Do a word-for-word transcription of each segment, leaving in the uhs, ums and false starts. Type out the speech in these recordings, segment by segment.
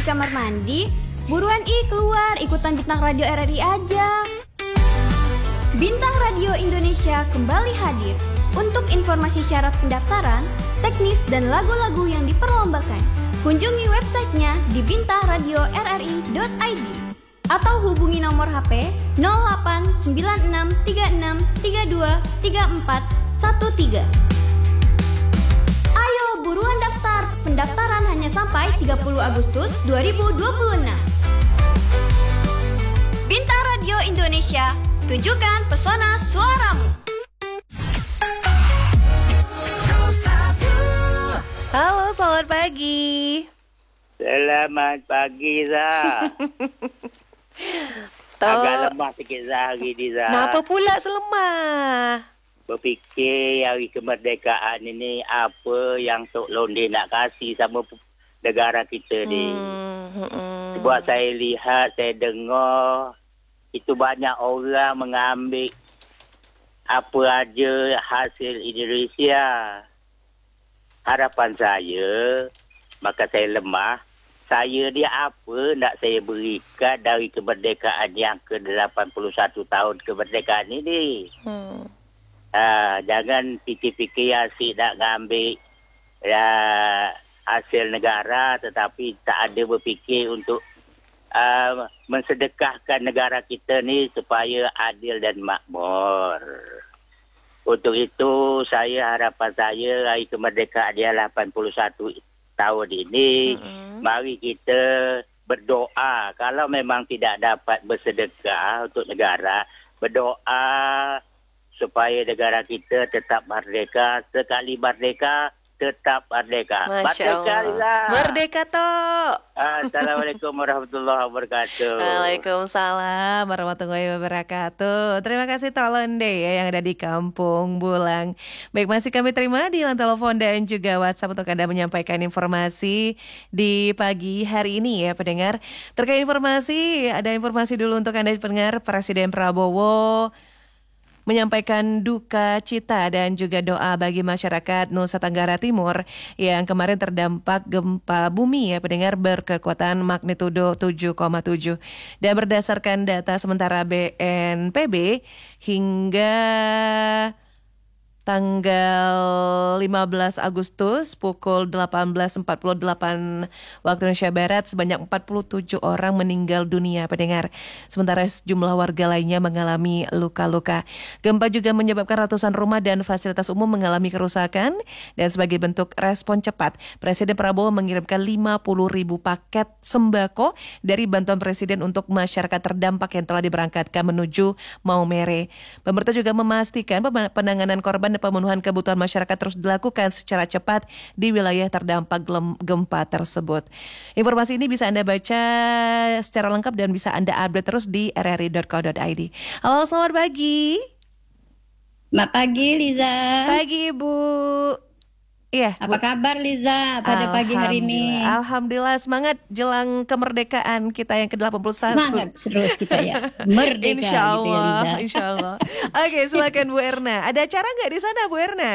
kamar mandi? Buruan ih keluar, ikutan Bintang Radio R R I aja. Bintang Radio Indonesia kembali hadir untuk informasi syarat pendaftaran, teknis dan lagu-lagu yang diperlombakan. Kunjungi websitenya di bintang radio r r i dot i d atau hubungi nomor H P nol delapan sembilan enam tiga enam tiga dua tiga empat satu tiga. Ayo buruan daftar, pendaftaran hanya sampai tiga puluh Agustus dua ribu dua puluh enam. Bintang Radio Indonesia, tunjukkan pesona suaramu. Halo, selamat pagi. Selamat pagi, Zah. Agak lemah sikit, Zah, hari ni, Zah. Kenapa pula selemah? Berfikir hari kemerdekaan ini apa yang Tok Londe nak kasih sama negara kita ni. Hmm, hmm. Sebab saya lihat, saya dengar, itu banyak orang mengambil apa aja hasil Indonesia. Harapan saya, maka saya lemah, saya dia apa nak saya berikan dari kemerdekaan yang ke lapan puluh satu tahun kemerdekaan ini. Hmm. Ha, jangan fikir-fikir asyik nak ambil ya, hasil negara tetapi tak ada berfikir untuk uh, mensedekahkan negara kita ni supaya adil dan makmur. Untuk itu saya harapan saya hari kemerdekaan dia lapan puluh satu tahun ini, mm-hmm. mari kita berdoa. Kalau memang tidak dapat bersedekah untuk negara, berdoa supaya negara kita tetap merdeka. Sekali merdeka, tetap merdeka. Masya Merdeka, Allah. Merdeka, Tok. Assalamualaikum warahmatullahi wabarakatuh. Waalaikumsalam warahmatullahi wabarakatuh. Terima kasih Tok Londe ya yang ada di Kampung Bulang. Baik, masih kami terima di line telepon dan juga WhatsApp untuk Anda menyampaikan informasi di pagi hari ini ya pendengar. Terkait informasi, ada informasi dulu untuk Anda pendengar. Presiden Prabowo menyampaikan duka cita dan juga doa bagi masyarakat Nusa Tenggara Timur yang kemarin terdampak gempa bumi ya pendengar berkekuatan magnitudo tujuh koma tujuh. Dan berdasarkan data sementara B N P B hingga tanggal lima belas Agustus pukul delapan belas empat puluh delapan waktu Indonesia Barat sebanyak empat puluh tujuh orang meninggal dunia pendengar. Sementara sejumlah warga lainnya mengalami luka-luka. Gempa juga menyebabkan ratusan rumah dan fasilitas umum mengalami kerusakan dan sebagai bentuk respon cepat, Presiden Prabowo mengirimkan lima puluh ribu paket sembako dari bantuan Presiden untuk masyarakat terdampak yang telah diberangkatkan menuju Maumere. Pemerintah juga memastikan penanganan korban dan pemenuhan kebutuhan masyarakat terus dilakukan secara cepat di wilayah terdampak gempa tersebut. Informasi ini bisa Anda baca secara lengkap dan bisa Anda update terus di r r i dot co dot i d. Halo, selamat pagi. Selamat pagi, Liza. Pagi, Ibu. Iya. Apa kabar, Liza, pada pagi hari ini? Alhamdulillah, semangat jelang kemerdekaan kita yang ke delapan puluh satu. Semangat terus kita ya. Merdeka Insya Allah, gitu ya, Liza. Insya Allah. Oke, silakan Bu Erna. Ada acara nggak di sana, Bu Erna?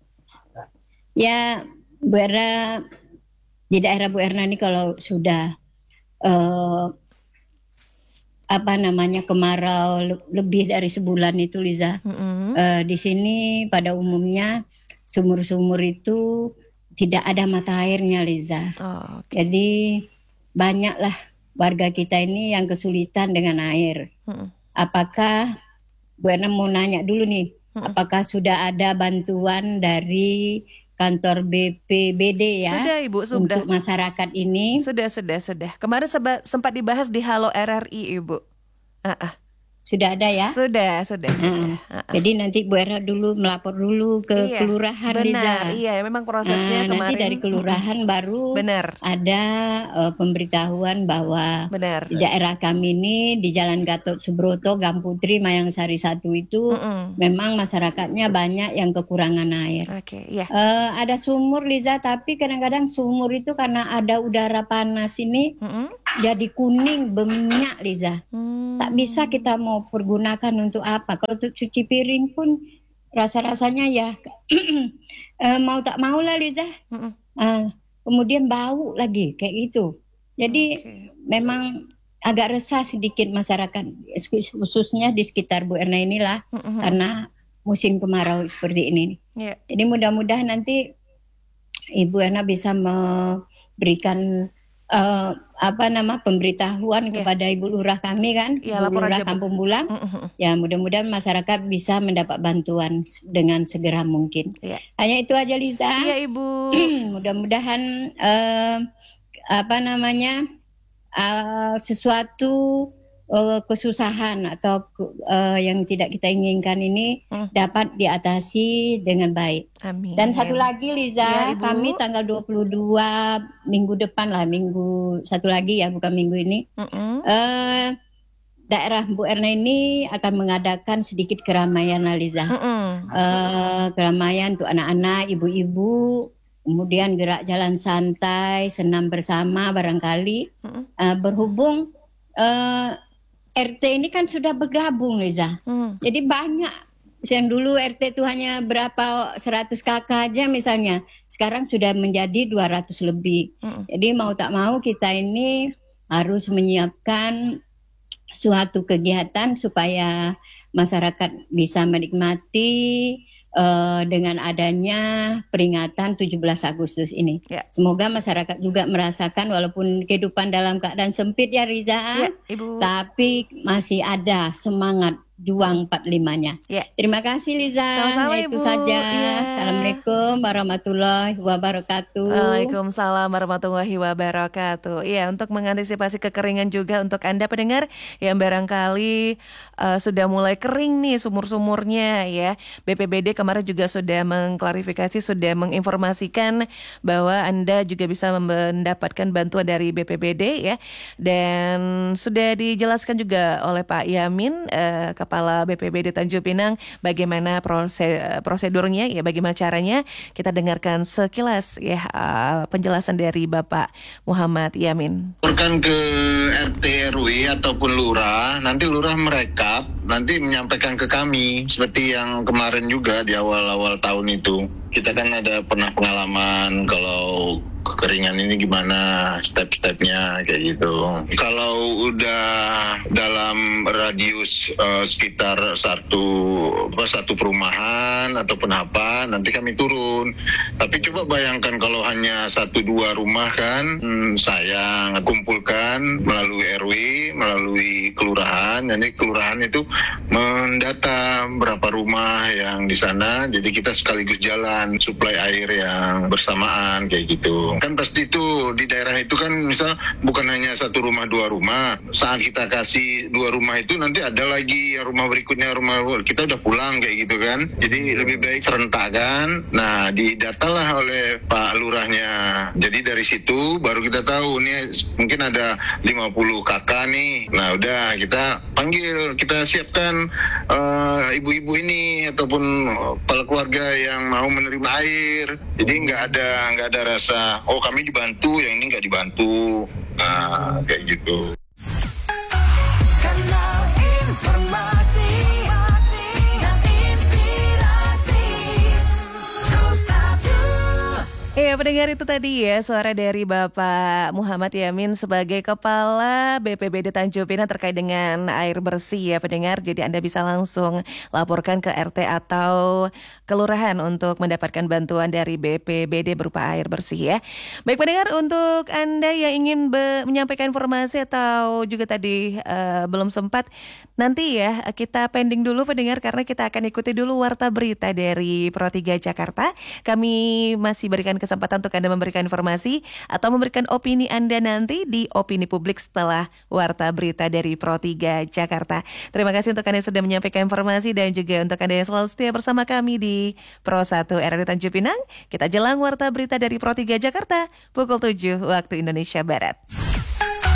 Ya, Bu Erna, di daerah Bu Erna ini kalau sudah uh, apa namanya kemarau le- lebih dari sebulan itu, Liza. Mm-hmm. Uh, di sini pada umumnya sumur-sumur itu tidak ada mata airnya, Liza. Oh, okay. Jadi banyaklah warga kita ini yang kesulitan dengan air. Hmm. Apakah, Bu Erna mau nanya dulu nih, hmm. apakah sudah ada bantuan dari kantor B P B D ya? Sudah, Ibu, sudah. Untuk masyarakat ini? Sudah, sudah, sudah. Kemarin seba- sempat dibahas di Halo R R I, Ibu. Uh-uh. Sudah ada ya? Sudah, sudah, sudah. Uh, uh. Jadi nanti Bu Era dulu melapor dulu ke iya, kelurahan, benar, Liza. Iya, memang prosesnya uh, kemarin. Nanti dari kelurahan uh, baru benar. ada uh, pemberitahuan bahwa benar. Di daerah kami ini di Jalan Gatot Subroto, Gamputri, Mayangsari satu itu uh-uh. memang masyarakatnya banyak yang kekurangan air. Oke, okay, iya. Uh, ada sumur, Liza, tapi kadang-kadang sumur itu karena ada udara panas ini uh-uh. jadi kuning, berminyak, Liza. Hmm. Tak bisa kita mau pergunakan untuk apa. Kalau untuk cuci piring pun rasa-rasanya ya uh, mau tak mau lah, Liza. Uh-uh. Uh, kemudian bau lagi kayak gitu. Jadi Okay. memang agak resah sedikit masyarakat, khususnya di sekitar Bu Erna inilah, Mm-mm. karena musim kemarau seperti ini. Ya. Jadi mudah-mudahan nanti Ibu Erna bisa memberikan uh, apa nama pemberitahuan Ya. kepada Ibu Lurah kami kan, Ya, Ibu lapor Lurah aja, Bu. Kampung Bulang. Mm-mm. Ya, mudah-mudahan masyarakat bisa mendapat bantuan s- dengan segera mungkin. Ya. Hanya itu aja, Liza. Iya, Ibu. Mudah-mudahan eh, apa namanya eh, sesuatu eh, kesusahan atau eh, yang tidak kita inginkan ini Hmm. dapat diatasi dengan baik. Amin. Dan satu lagi, Liza, Iya, Ibu. kami tanggal dua puluh dua minggu depan lah, minggu satu lagi ya, bukan minggu ini. Mm-mm. Eh, daerah Bu Erna ini akan mengadakan sedikit keramaian, Liza. Mm-mm. Eh, keramaian untuk anak-anak, ibu-ibu, kemudian gerak jalan santai, senam bersama barangkali. Mm-mm. Eh, berhubung eh, R T ini kan sudah bergabung, Liza. Mm. Jadi banyak. Yang dulu R T itu hanya berapa seratus kakak aja misalnya. Sekarang sudah menjadi dua ratus lebih. Mm. Jadi mau tak mau kita ini harus menyiapkan suatu kegiatan supaya masyarakat bisa menikmati eh, dengan adanya peringatan tujuh belas Agustus ini. Ya. Semoga masyarakat juga merasakan walaupun kehidupan dalam keadaan sempit ya Riza, Ya, Ibu. tapi masih ada semangat juang empat puluh lima-nya. Ya. Terima kasih Liza. Sama-sama, Ya, itu Ibu. saja. Iya. Assalamualaikum warahmatullahi wabarakatuh. Waalaikumsalam warahmatullahi wabarakatuh. Iya, untuk mengantisipasi kekeringan juga untuk Anda pendengar yang barangkali uh, sudah mulai kering nih sumur-sumurnya ya. B P B D kemarin juga sudah mengklarifikasi, sudah menginformasikan bahwa Anda juga bisa mendapatkan bantuan dari B P B D ya. Dan sudah dijelaskan juga oleh Pak Yamin, uh, Kepala B P B D Tanjung Pinang, bagaimana proses, prosedurnya ya, bagaimana caranya. Kita dengarkan sekilas ya uh, penjelasan dari Bapak Muhammad Yamin. Laporkan ke R T R W ataupun lurah, nanti lurah merekap, nanti menyampaikan ke kami seperti yang kemarin juga di awal-awal tahun itu. Kita kan ada pernah pengalaman kalau kekeringan ini gimana step-stepnya kayak gitu. Kalau udah dalam radius uh, sekitar satu apa, satu perumahan ataupun apa, nanti kami turun. Tapi coba bayangkan kalau hanya satu dua rumah kan, hmm, saya kumpulkan melalui R W, melalui kelurahan. Jadi kelurahan itu mendata berapa rumah yang di sana. Jadi kita sekaligus jalan suplai air yang bersamaan kayak gitu. Kan pasti itu di daerah itu kan misal bukan hanya satu rumah dua rumah. Saat kita kasih dua rumah itu nanti ada lagi yang rumah berikutnya, rumah kita udah pulang kayak gitu kan. Jadi lebih baik serentak kan. Nah, didatalah oleh Pak Lurahnya. Jadi dari situ baru kita tahu nih mungkin ada lima puluh kakak nih. Nah, udah kita panggil, kita siapkan uh, ibu-ibu ini ataupun kepala keluarga yang mau menerima air. Jadi nggak ada nggak ada rasa oh kami dibantu, yang ini nggak dibantu. Nah, kayak gitu. Kanal informasi dan inspirasi Terus satu. Iya, pendengar, itu tadi ya suara dari Bapak Muhammad Yamin sebagai Kepala B P B D Tanjung Pinang terkait dengan air bersih ya pendengar. Jadi Anda bisa langsung laporkan ke R T atau kelurahan untuk mendapatkan bantuan dari B P B D berupa air bersih ya. Baik pendengar, untuk Anda yang ingin be- menyampaikan informasi atau juga tadi uh, belum sempat, nanti ya kita pending dulu pendengar karena kita akan ikuti dulu warta berita dari Pro tiga Jakarta. Kami masih berikan kesempatan untuk Anda memberikan informasi atau memberikan opini Anda nanti di opini publik setelah warta berita dari Pro tiga Jakarta. Terima kasih untuk Anda yang sudah menyampaikan informasi dan juga untuk Anda yang selalu setia bersama kami di Pro satu R R I Tanjung Pinang. Kita jelang warta berita dari Pro tiga Jakarta pukul tujuh waktu Indonesia Barat.